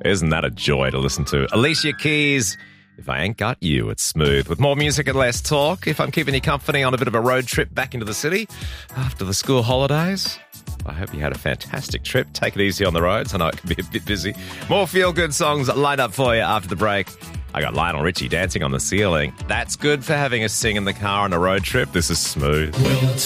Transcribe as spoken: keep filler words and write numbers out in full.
Isn't that a joy to listen to? Alicia Keys, If I Ain't Got You, it's smooth. With more music and less talk, if I'm keeping you company on a bit of a road trip back into the city after the school holidays, I hope you had a fantastic trip. Take it easy on the roads. I know it can be a bit busy. More feel-good songs lined up for you after the break. I got Lionel Richie dancing on the ceiling. That's good for having us sing in the car on a road trip. This is smooth.